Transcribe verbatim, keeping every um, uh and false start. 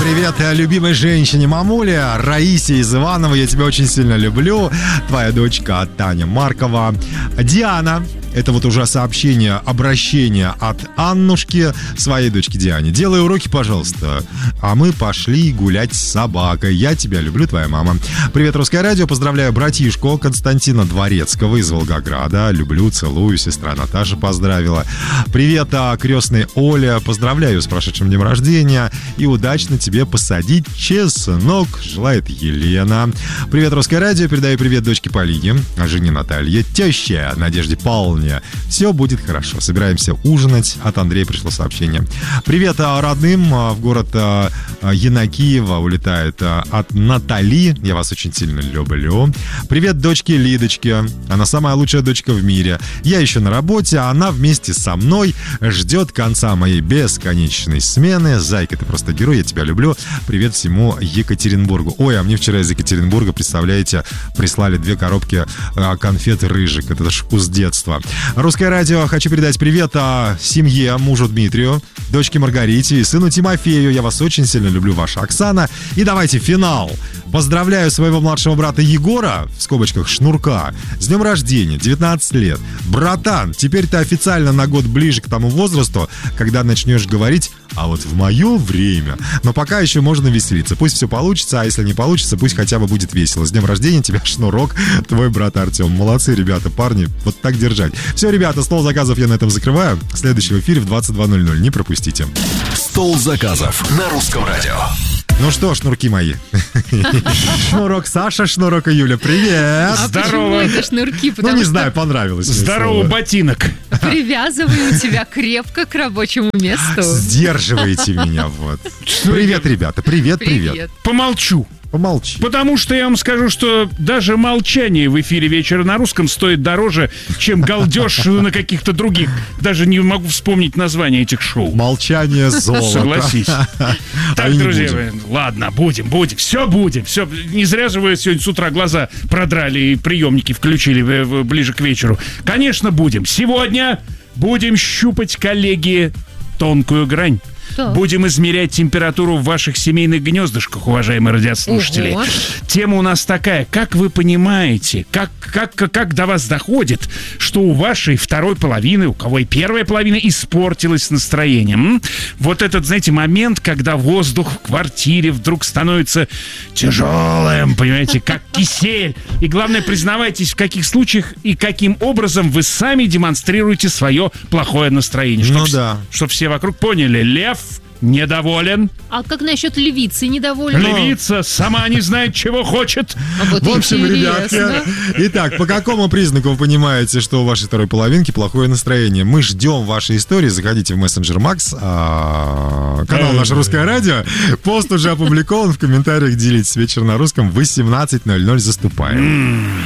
Привет любимой женщине мамуле Раисе из Иванова. Я тебя очень сильно люблю. Твоя дочка Таня Маркова. Диана. Это вот уже сообщение, обращение от Аннушки своей дочке Диане. Делай уроки, пожалуйста. А мы пошли гулять с собакой. Я тебя люблю, твоя мама. Привет, Русское радио. Поздравляю братишку Константина Дворецкого из Волгограда. Люблю, целую. Сестра Наташа поздравила. Привет, крестной Оля. Поздравляю с прошедшим днем рождения. И удачно тебе посадить чеснок. Желает Елена. Привет, Русское радио. Передаю привет дочке Полине, жене Наталье, теще Надежде Павловне. Все будет хорошо. Собираемся ужинать. От Андрея пришло сообщение. Привет родным. В город Янакиево улетает от Натали. Я вас очень сильно люблю. Привет дочке Лидочке. Она самая лучшая дочка в мире. Я еще на работе, а она вместе со мной ждет конца моей бесконечной смены. Зайка, ты просто герой, я тебя люблю. Привет всему Екатеринбургу. Ой, а мне вчера из Екатеринбурга, представляете, прислали две коробки конфет «Рыжик». Это ж вкус детства. Русское радио. Хочу передать привет а, семье, мужу Дмитрию, дочке Маргарите и сыну Тимофею. Я вас очень сильно люблю, ваша Оксана. И давайте финал. Поздравляю своего младшего брата Егора, в скобочках Шнурка, с днем рождения, девятнадцать лет. Братан, теперь ты официально на год ближе к тому возрасту, когда начнешь говорить: а вот в мое время. Но пока еще можно веселиться. Пусть все получится, а если не получится, пусть хотя бы будет весело. С днем рождения тебя, Шнурок, твой брат Артем. Молодцы, ребята, парни, вот так держать. Все, ребята, стол заказов я на этом закрываю. Следующий в эфире в двадцать два ноль ноль. Не пропустите. Стол заказов на Русском радио. Ну что, шнурки мои. Шнурок Саша, Шнурок и Юля, привет. А здорово. Почему это шнурки? Потому ну, не что... знаю, понравилось. Здорово, ботинок. Привязываю тебя крепко к рабочему месту. Сдерживаете меня, вот. Привет, ребята, привет, привет. привет. Помолчу. Помолчи. Потому что я вам скажу, что даже молчание в эфире «Вечера на русском» стоит дороже, чем галдеж на каких-то других. Даже не могу вспомнить название этих шоу. Молчание золото. Согласись. Так, друзья, ладно, будем, будем. Все будем. Все. Не зря же вы сегодня с утра глаза продрали и приемники включили ближе к вечеру. Конечно, будем. Сегодня будем щупать, коллеги, тонкую грань. Что? Будем измерять температуру в ваших семейных гнездышках, уважаемые радиослушатели. Ого. Тема у нас такая: как вы понимаете, как, как, как до вас доходит, что у вашей второй половины, у кого и первая половина, испортилось настроение? М? Вот этот, знаете, момент, когда воздух в квартире вдруг становится тяжелым, понимаете, как кисель. И главное, признавайтесь, в каких случаях и каким образом вы сами демонстрируете свое плохое настроение. Чтоб, ну да. Чтобы все вокруг поняли: Лев недоволен. А как насчет львицы недоволен? Львица сама не знает, чего хочет. А вот в общем, ребятки, итак, по какому признаку вы понимаете, что у вашей второй половинки плохое настроение? Мы ждем ваши истории. Заходите в мессенджер Макс, канал «Наше Русское радио». Пост уже опубликован. В комментариях делитесь. Вечер на русском в восемнадцать ноль ноль. Заступаем.